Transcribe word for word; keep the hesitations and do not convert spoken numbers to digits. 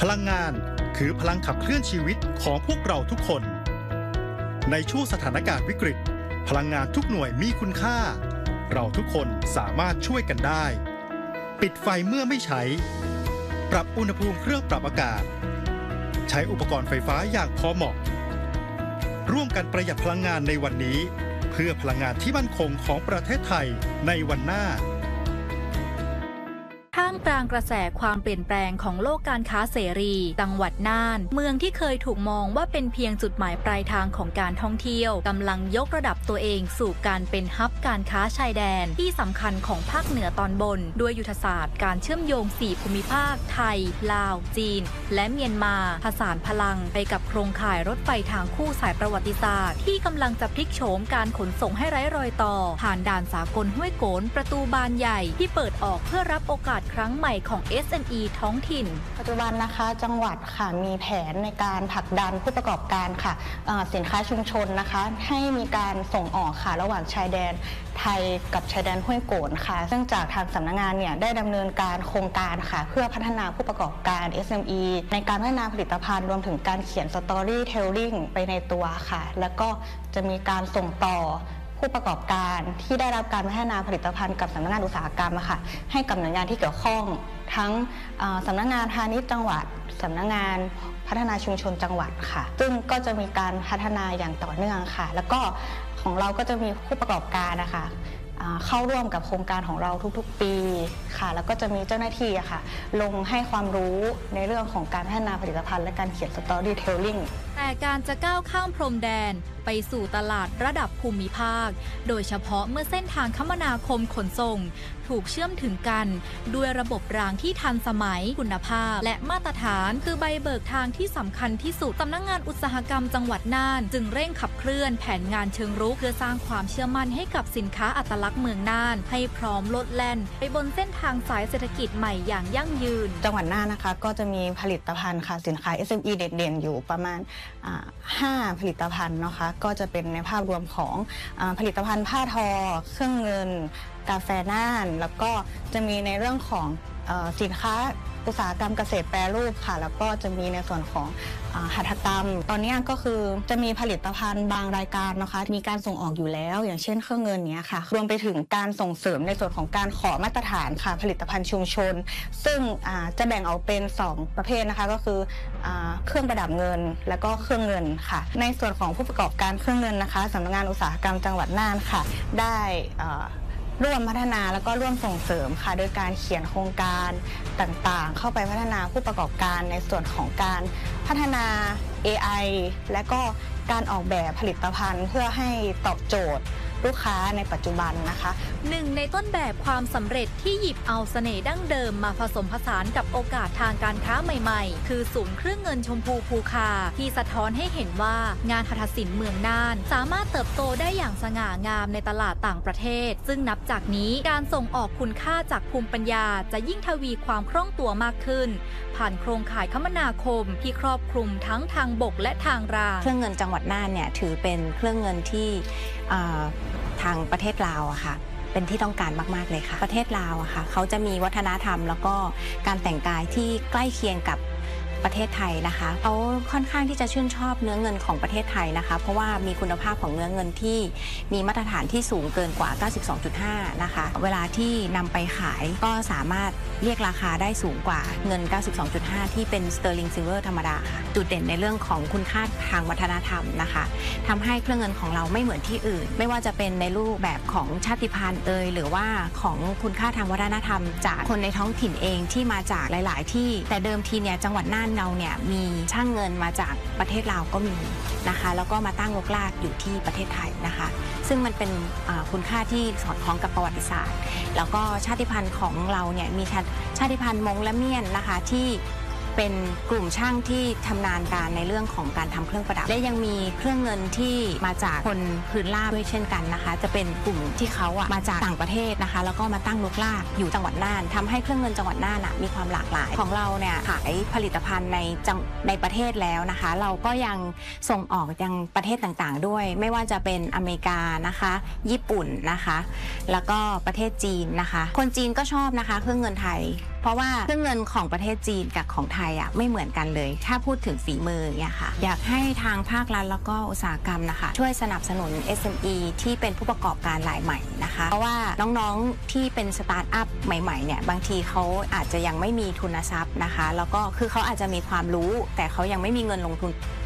ลังงานคือพลังขับเคลื่อนชีวิตของพวกเราทุกคนในช่วงสถานการณ์วิกฤตพลังงานทุกหน่วยมีคุณค่าเราทุกคนสามารถช่วยกันได้ปิดไฟเมื่อไม่ใช้ปรับอุณหภูมิเครื่องปรับอากาศใช้อุปกรณ์ไฟฟ้าอย่างพอเหมาะร่วมกันประหยัดพลังงานในวันนี้เพื่อพลังงานที่มั่นคงของประเทศไทยในวันหน้าท่ามกลางกระแสความเปลี่ยนแปลงของโลกการค้าเสรีจังหวัดน่านเมืองที่เคยถูกมองว่าเป็นเพียงจุดหมายปลายทางของการท่องเที่ยวกำลังยกระดับตัวเองสู่การเป็นฮับการค้าชายแดนที่สำคัญของภาคเหนือตอนบนด้วยยุทธศาสตร์การเชื่อมโยงสี่ภูมิภาคไทยลาวจีนและเมียนมาผสานพลังไปกับโครงข่ายรถไฟทางคู่สายประวัติศาสตร์ที่กำลังจะพลิกโฉมการขนส่งให้ไร้รอยต่อผ่านด่านสากลห้วยโกนประตูบานใหญ่ที่เปิดออกเพื่อรับโอกาสครั้งใหม่ของ เอส เอ็ม อี ท้องถิ่นปัจจุบันนะคะจังหวัดค่ะมีแผนในการผลักดันผู้ประกอบการค่ะสินค้าชุมชนนะคะให้มีการส่งออกค่ะระหว่างชายแดนไทยกับชายแดนห้วยโกนค่ะซึ่งจากทางสำนักงานเนี่ยได้ดำเนินการโครงการค่ะเพื่อพัฒนาผู้ประกอบการ เอส เอ็ม อี ในการพัฒนาผลิตภัณฑ์รวมถึงการเขียน Storytelling ไปในตัวค่ะแล้วก็จะมีการส่งต่อผู้ประกอบการที่ได้รับการพัฒนาผลิตภัณฑ์กับสำนักงานอุตสาหกรรมค่ะให้กับหน่วยงานที่เกี่ยวข้องทั้งสำนักงานพาณิชย์จังหวัดสำนักงานพัฒนาชุมชนจังหวัดค่ะซึ่งก็จะมีการพัฒนาอย่างต่อเนื่องค่ะแล้วก็ของเราก็จะมีผู้ประกอบการนะคะเข้าร่วมกับโครงการของเราทุกๆปีค่ะแล้วก็จะมีเจ้าหน้าที่ค่ะลงให้ความรู้ในเรื่องของการพัฒนาผลิตภัณฑ์และการเขียน Storytelling แต่การจะก้าวข้ามพรมแดนไปสู่ตลาดระดับภูมิภาคโดยเฉพาะเมื่อเส้นทางคมนาคมขนส่งถูกเชื่อมถึงกันด้วยระบบรางที่ทันสมัยคุณภาพและมาตรฐานคือใบเบิกทางที่สำคัญที่สุดสำนักงานอุตสาหกรรมจังหวัดน่านจึงเร่งขับเคลื่อนแผนงานเชิงรุกเพื่อสร้างความเชื่อมั่นให้กับสินค้าอัตลักษณ์เมืองน่านให้พร้อมโลดแล่นไปบนเส้นทางสายเศรษฐกิจใหม่อย่างยั่งยืนจังหวัดน่านนะคะก็จะมีผลิตภัณฑ์ค่ะสินค้า เอส เอ็ม อี เด่นๆอยู่ประมาณห้าผลิตภัณฑ์นะคะก็จะเป็นในภาพรวมของผลิตภัณฑ์ผ้าทอเครื่องเงินกาแฟน่านแล้วก็จะมีในเรื่องของสินค้าอุตสาหกรรมเกษตรแปรรูปค่ะแล้วก็จะมีในส่วนของหัตถกรรมตอนนี้ก็คือจะมีผลิตภัณฑ์บางรายการนะคะมีการส่งออกอยู่แล้วอย่างเช่นเครื่องเงินเนี้ยค่ะรวมไปถึงการส่งเสริมในส่วนของการขอมาตรฐานค่ะผลิตภัณฑ์ชุมชนซึ่งจะแบ่งออกเป็นสองประเภทนะคะก็คือเครื่องประดับเงินแล้วก็เครื่องเงินค่ะในส่วนของผู้ประกอบการเครื่องเงินนะคะสำนักงานอุตสาหกรรมจังหวัดน่านค่ะได้ร่วมพัฒนาแล้วก็ร่วมส่งเสริมค่ะโดยการเขียนโครงการต่างๆเข้าไปพัฒนาผู้ประกอบการในส่วนของการพัฒนา เอ ไอ และก็การออกแบบผลิตภัณฑ์เพื่อให้ตอบโจทย์ลูกค้าในปัจจุบันนะคะหนึ่งในต้นแบบความสำเร็จที่หยิบเอาเสน่ห์ดั้งเดิมมาผสมผสานกับโอกาสทางการค้าใหม่ๆคือศูนย์เครื่องเงินชมพูภูคาที่สะท้อนให้เห็นว่างานหัตถศิลป์เมืองน่านสามารถเติบโตได้อย่างสง่างามในตลาดต่างประเทศซึ่งนับจากนี้การส่งออกคุณค่าจากภูมิปัญญาจะยิ่งทวีความคล่องตัวมากขึ้นผ่านโครงข่ายคมนาคมที่ครอบคลุมทั้งทางบกและทางรางเครื่องเงินจังหวัดน่านเนี่ยถือเป็นเครื่องเงินที่ทางประเทศลาวอะค่ะเป็นที่ต้องการมากๆเลยค่ะประเทศลาวอะค่ะเขาจะมีวัฒนธรรมแล้วก็การแต่งกายที่ใกล้เคียงกับประเทศไทยนะคะเขาค่อนข้างที่จะชื่นชอบเนื้อเงินของประเทศไทยนะคะเพราะว่ามีคุณภาพของเนื้อเงินที่มีมาตรฐานที่สูงเกินกว่า เก้าสิบสองจุดห้า นะคะเวลาที่นำไปขายก็สามารถเรียกราคาได้สูงกว่าเงิน เก้าสิบสองจุดห้า ที่เป็นสเตอร์ลิงซิลเวอร์ธรรมดาค่ะจุดเด่นในเรื่องของคุณค่าทางวัฒนธรรมนะคะทำให้เครื่องเงินของเราไม่เหมือนที่อื่นไม่ว่าจะเป็นในรูปแบบของชาติพันธุ์เอ่ยหรือว่าของคุณค่าทางวัฒนธรรมจากคนในท้องถิ่นเองที่มาจากหลายๆที่แต่เดิมทีเนี่ยจังหวัดน่านเราเนี่ยมีช่างเงินมาจากประเทศลาวก็มีนะคะแล้วก็มาตั้งรกรากอยู่ที่ประเทศไทยนะคะซึ่งมันเป็นคุณค่าที่สอดคล้องกับประวัติศาสตร์แล้วก็ชาติพันธุ์ของเราเนี่ยมีชาติพันธุ์มงและเมียนนะคะที่เป็นกลุ่มช่างที่ชำนาญการในเรื่องของการทำเครื่องประดับและยังมีเครื่องเงินที่มาจากคนพื้นราบด้วยเช่นกันนะคะจะเป็นกลุ่มที่เขาอะมาจากต่างประเทศนะคะแล้วก็มาตั้งรกรากอยู่จังหวัดน่านทำให้เครื่องเงินจังหวัดน่านมีความหลากหลายของเราเนี่ยขายผลิตภัณฑ์ในในประเทศแล้วนะคะเราก็ยังส่งออกยังประเทศต่างๆด้วยไม่ว่าจะเป็นอเมริกานะคะญี่ปุ่นนะคะแล้วก็ประเทศจีนนะคะคนจีนก็ชอบนะคะเครื่องเงินไทยเพราะว่าเครื่องเงินของประเทศจีนกับของไทยอ่ะไม่เหมือนกันเลยถ้าพูดถึงฝีมือเนี่ยค่ะอยากให้ทางภาครัฐแล้วก็อุตสาหกรรมนะคะช่วยสนับสนุน เอส เอ็ม อี ที่เป็นผู้ประกอบการรายใหม่นะคะเพราะว่าน้องๆที่เป็นสตาร์ทอัพใหม่ๆเนี่ยบางทีเขาอาจจะยังไม่มีทุนทรัพย์นะคะแล้วก็คือเขาอาจจะมีความรู้แต่เขายังไม่มีเงินลงทุน